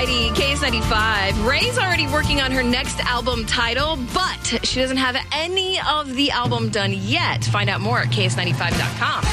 righty, KS95. Ray's already working on her next album title, but she doesn't have any of the album done yet. Find out more at KS95.com.